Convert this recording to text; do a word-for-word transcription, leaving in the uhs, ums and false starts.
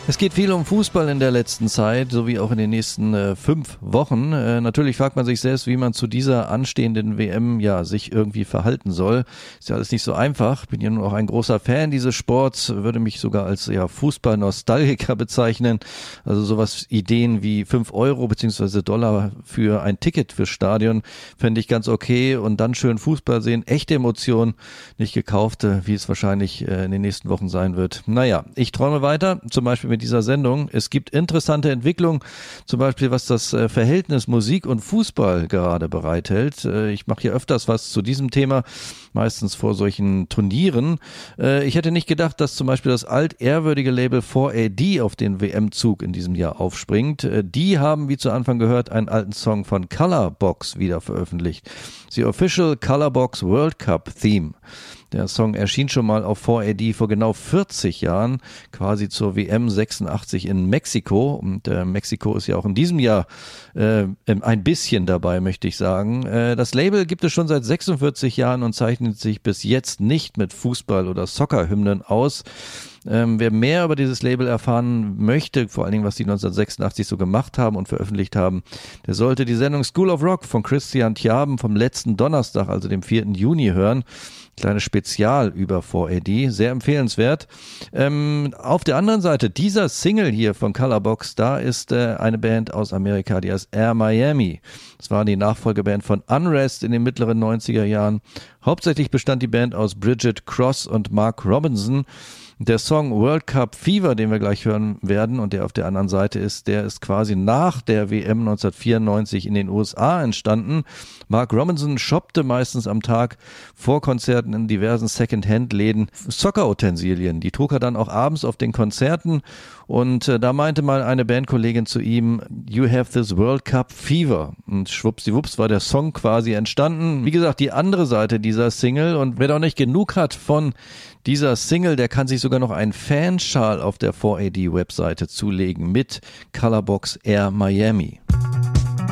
Es geht viel um Fußball in der letzten Zeit, sowie auch in den nächsten äh, fünf Wochen. Äh, natürlich fragt man sich selbst, wie man zu dieser anstehenden W M ja sich irgendwie verhalten soll. Ist ja alles nicht so einfach. Bin ja nun auch ein großer Fan dieses Sports, würde mich sogar als ja Fußball-Nostalgiker bezeichnen. Also sowas Ideen wie fünf Euro beziehungsweise Dollar für ein Ticket fürs Stadion fände ich ganz okay und dann schön Fußball sehen. Echte Emotionen, nicht gekaufte, wie es wahrscheinlich äh, in den nächsten Wochen sein wird. Naja, ich träume weiter, zum Beispiel mit dieser Sendung. Es gibt interessante Entwicklungen, zum Beispiel was das äh, Verhältnis Musik und Fußball gerade bereithält. Äh, ich mache hier öfters was zu diesem Thema, meistens vor solchen Turnieren. Äh, ich hätte nicht gedacht, dass zum Beispiel das altehrwürdige Label four A D auf den W M-Zug in diesem Jahr aufspringt. Äh, die haben, wie zu Anfang gehört, einen alten Song von Colorbox wieder veröffentlicht. The Official Colorbox World Cup Theme. Der Song erschien schon mal auf four A D vor genau vierzig Jahren, quasi zur W M sechsundachtzig in Mexiko. Und äh, Mexiko ist ja auch in diesem Jahr äh, ein bisschen dabei, möchte ich sagen. Äh, das Label gibt es schon seit sechsundvierzig Jahren und zeichnet sich bis jetzt nicht mit Fußball- oder Soccer-Hymnen aus. Ähm, wer mehr über dieses Label erfahren möchte, vor allen Dingen, was die neunzehnhundertsechsundachtzig so gemacht haben und veröffentlicht haben, der sollte die Sendung School of Rock von Christian Tjaben vom letzten Donnerstag, also dem vierten Juni, hören. Kleines Spezial über four A D, sehr empfehlenswert. Ähm, auf der anderen Seite, dieser Single hier von Colorbox, da ist äh, eine Band aus Amerika, die heißt Air Miami. Das war die Nachfolgeband von Unrest in den mittleren neunziger Jahren. Hauptsächlich bestand die Band aus Bridget Cross und Mark Robinson. Der Song World Cup Fever, den wir gleich hören werden und der auf der anderen Seite ist, der ist quasi nach der W M neunzehnhundertvierundneunzig in den U S A entstanden. Mark Robinson shoppte meistens am Tag vor Konzerten in diversen Second-Hand-Läden Soccer-Utensilien. Die trug er dann auch abends auf den Konzerten und äh, da meinte mal eine Bandkollegin zu ihm, "You have this World Cup Fever." Und schwuppsiwupps war der Song quasi entstanden. Wie gesagt, die andere Seite dieser Single, und wer doch nicht genug hat von dieser Single, der kann sich sogar noch einen Fanschal auf der four A D Webseite zulegen mit Colorbox Air Miami.